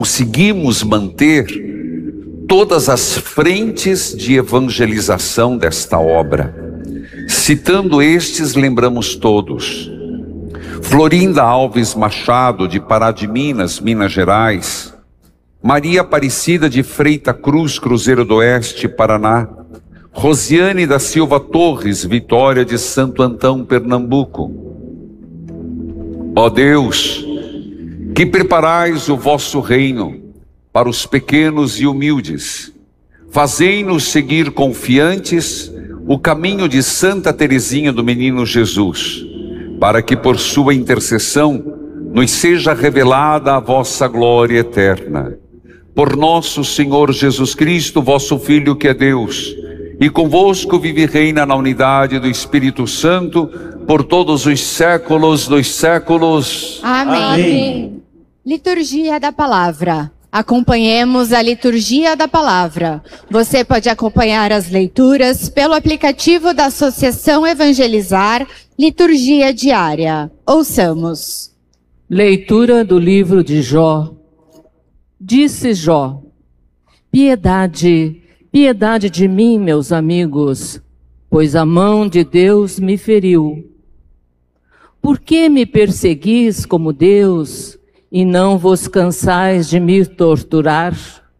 conseguimos manter todas as frentes de evangelização desta obra. Citando estes, lembramos todos: Florinda Alves Machado, de Pará de Minas, Minas Gerais; Maria Aparecida de Freita Cruz, Cruzeiro do Oeste, Paraná; Rosiane da Silva Torres, Vitória de Santo Antão, Pernambuco. Ó Deus, que preparais o vosso reino para os pequenos e humildes, fazei-nos seguir confiantes o caminho de Santa Teresinha do Menino Jesus, para que por sua intercessão nos seja revelada a vossa glória eterna. Por nosso Senhor Jesus Cristo, vosso Filho, que é Deus, e convosco vive e reina na unidade do Espírito Santo, por todos os séculos dos séculos. Amém. Amém. Liturgia da Palavra. Acompanhemos a liturgia da palavra. Você pode acompanhar as leituras pelo aplicativo da Associação Evangelizar, Liturgia Diária. Ouçamos. Leitura do livro de Jó. Disse Jó: piedade, piedade de mim, meus amigos, pois a mão de Deus me feriu. Por que me perseguis como Deus e não vos cansais de me torturar?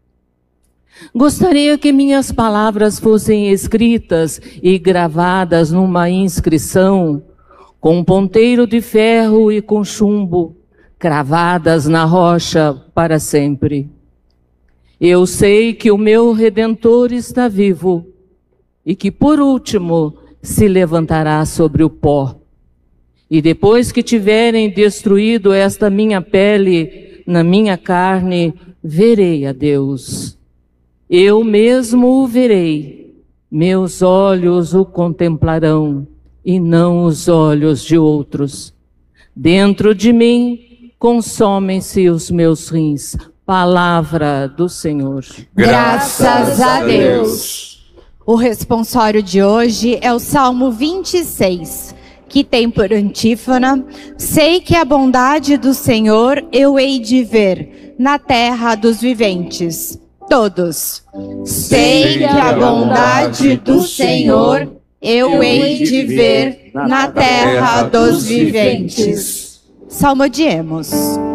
Gostaria que minhas palavras fossem escritas e gravadas numa inscrição, com um ponteiro de ferro e com chumbo, cravadas na rocha para sempre. Eu sei que o meu Redentor está vivo e que, por último, se levantará sobre o pó. E depois que tiverem destruído esta minha pele, na minha carne, verei a Deus. Eu mesmo o verei, meus olhos o contemplarão, e não os olhos de outros. Dentro de mim, consomem-se os meus rins. Palavra do Senhor. Graças a Deus. O responsório de hoje é o Salmo 26. Que tem por antífona: sei que a bondade do Senhor eu hei de ver na terra dos viventes. Todos. Sei que a bondade do Senhor eu hei de ver na terra dos viventes. Salmodiemos.